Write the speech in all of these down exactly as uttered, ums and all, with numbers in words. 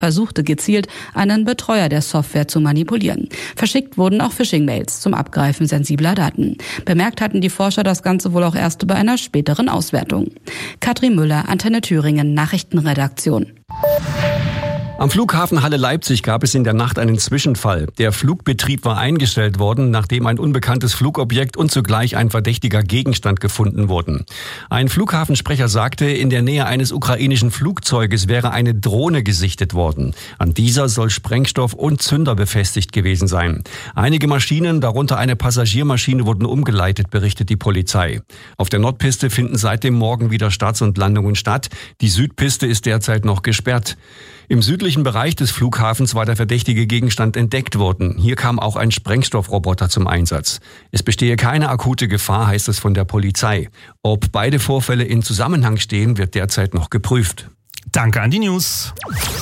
versuchte gezielt, einen Betreuer der Software zu manipulieren. Verschickt wurden auch Phishing-Mails zum Abgreifen sensibler Daten. Bemerkt hatten die Forscher das Ganze wohl auch erst bei einer späteren Auswertung. Katrin Müller, Antenne Thüringen, Nachrichtenredaktion. Am Flughafen Halle-Leipzig gab es in der Nacht einen Zwischenfall. Der Flugbetrieb war eingestellt worden, nachdem ein unbekanntes Flugobjekt und zugleich ein verdächtiger Gegenstand gefunden wurden. Ein Flughafensprecher sagte, in der Nähe eines ukrainischen Flugzeuges wäre eine Drohne gesichtet worden. An dieser soll Sprengstoff und Zünder befestigt gewesen sein. Einige Maschinen, darunter eine Passagiermaschine, wurden umgeleitet, berichtet die Polizei. Auf der Nordpiste finden seit dem Morgen wieder Starts und Landungen statt. Die Südpiste ist derzeit noch gesperrt. Im südlichen Bereich des Flughafens war der verdächtige Gegenstand entdeckt worden. Hier kam auch ein Sprengstoffroboter zum Einsatz. Es bestehe keine akute Gefahr, heißt es von der Polizei. Ob beide Vorfälle in Zusammenhang stehen, wird derzeit noch geprüft. Danke an die News.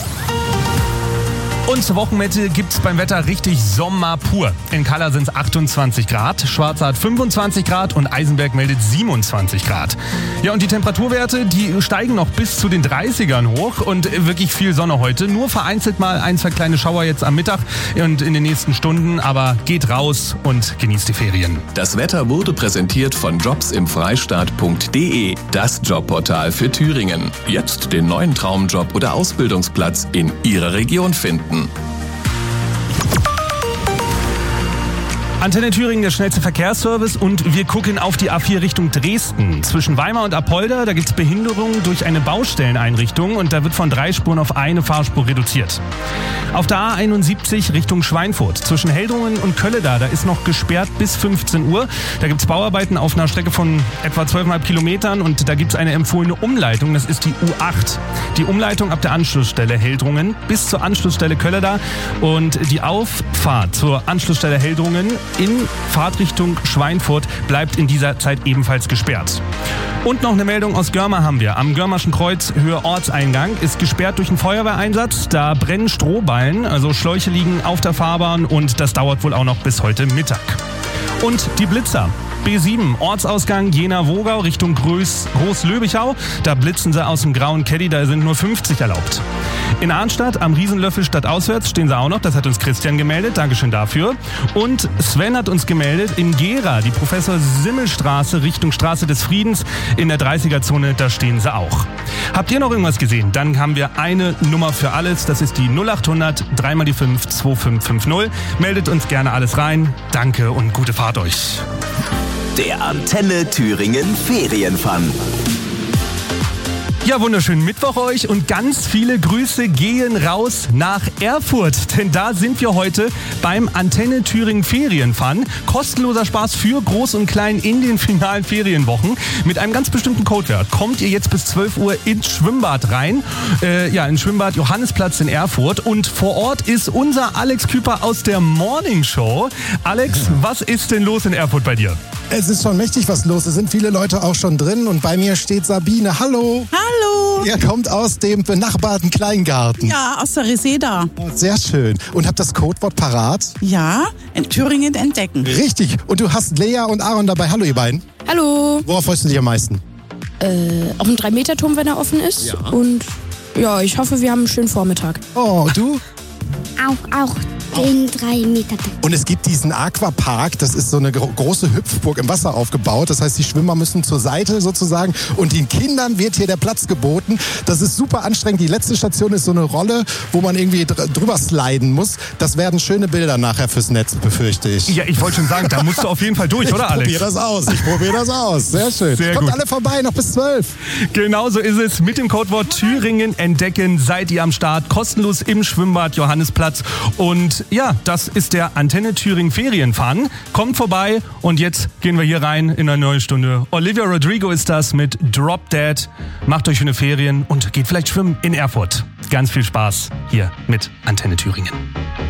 Und zur Wochenmitte gibt's beim Wetter richtig Sommer pur. In Kalla sind's achtundzwanzig Grad, Schwarza hat fünfundzwanzig Grad und Eisenberg meldet siebenundzwanzig Grad. Ja, und die Temperaturwerte, die steigen noch bis zu den dreißigern hoch und wirklich viel Sonne heute. Nur vereinzelt mal ein, zwei kleine Schauer jetzt am Mittag und in den nächsten Stunden, aber geht raus und genießt die Ferien. Das Wetter wurde präsentiert von jobs im freistaat punkt de, das Jobportal für Thüringen. Jetzt den neuen Traumjob oder Ausbildungsplatz in Ihrer Region finden. Antenne Thüringen, der schnellste Verkehrsservice, und wir gucken auf die A vier Richtung Dresden. Zwischen Weimar und Apolda, da gibt es Behinderungen durch eine Baustelleneinrichtung und da wird von drei Spuren auf eine Fahrspur reduziert. Auf der A einundsiebzig Richtung Schweinfurt. Zwischen Heldrungen und Kölleda, da ist noch gesperrt bis fünfzehn Uhr. Da gibt es Bauarbeiten auf einer Strecke von etwa zwölf Komma fünf Kilometern und da gibt es eine empfohlene Umleitung, das ist die U acht. Die Umleitung ab der Anschlussstelle Heldrungen bis zur Anschlussstelle Kölleda und die Auffahrt zur Anschlussstelle Heldrungen in Fahrtrichtung Schweinfurt bleibt in dieser Zeit ebenfalls gesperrt. Und noch eine Meldung aus Görma haben wir. Am Görmerschen Kreuz Höhe Ortseingang ist gesperrt durch einen Feuerwehreinsatz. Da brennen Strohballen, also Schläuche liegen auf der Fahrbahn und das dauert wohl auch noch bis heute Mittag. Und die Blitzer. B sieben, Ortsausgang Jena-Wogau Richtung Groß, Groß-Löbichau. Da blitzen sie aus dem grauen Caddy, da sind nur fünfzig erlaubt. In Arnstadt am Riesenlöffel stadtauswärts stehen sie auch noch, das hat uns Christian gemeldet, Dankeschön dafür. Und Sven hat uns gemeldet, in Gera, die Professor-Simmel-Straße Richtung Straße des Friedens, in der dreißiger-Zone, da stehen sie auch. Habt ihr noch irgendwas gesehen? Dann haben wir eine Nummer für alles, das ist die null acht hundert drei mal die fünf zwei fünf fünf null. Meldet uns gerne alles rein, danke und gute Fahrt euch. Der Antenne Thüringen Ferienfun. Ja, wunderschönen Mittwoch euch und ganz viele Grüße gehen raus nach Erfurt, denn da sind wir heute beim Antenne Thüringen Ferienfun. Kostenloser Spaß für Groß und Klein in den finalen Ferienwochen mit einem ganz bestimmten Codewert. Kommt ihr jetzt bis zwölf Uhr ins Schwimmbad rein, äh, ja, ins Schwimmbad Johannisplatz in Erfurt, und vor Ort ist unser Alex Küper aus der Morning Show. Alex, was ist denn los in Erfurt bei dir? Es ist schon mächtig was los. Es sind viele Leute auch schon drin und bei mir steht Sabine. Hallo. Hallo. Ihr kommt aus dem benachbarten Kleingarten. Ja, aus der Reseda. Sehr schön. Und habt das Codewort parat? Ja, in Thüringen entdecken. Richtig. Und du hast Lea und Aaron dabei. Hallo ihr beiden. Hallo. Worauf freust du dich am meisten? Äh, auf den drei Meter Turm, wenn er offen ist. Ja. Und ja, ich hoffe, wir haben einen schönen Vormittag. Oh, du? Auch, auch. Den drei Meter. Und es gibt diesen Aquapark, das ist so eine gro- große Hüpfburg im Wasser aufgebaut. Das heißt, die Schwimmer müssen zur Seite sozusagen und den Kindern wird hier der Platz geboten. Das ist super anstrengend. Die letzte Station ist so eine Rolle, wo man irgendwie dr- drüber sliden muss. Das werden schöne Bilder nachher fürs Netz, befürchte ich. Ja, ich wollte schon sagen, da musst du auf jeden Fall durch, oder Alex? Ich probiere das aus, ich probiere das aus. Sehr schön. Sehr Kommt gut. alle vorbei, noch bis zwölf. Genau so ist es. Mit dem Codewort Thüringen entdecken seid ihr am Start. Kostenlos im Schwimmbad Johannisplatz. Und ja, das ist der Antenne Thüringen Ferienfun. Kommt vorbei und jetzt gehen wir hier rein in eine neue Stunde. Olivia Rodrigo ist das mit Drop Dead. Macht euch schöne Ferien und geht vielleicht schwimmen in Erfurt. Ganz viel Spaß hier mit Antenne Thüringen.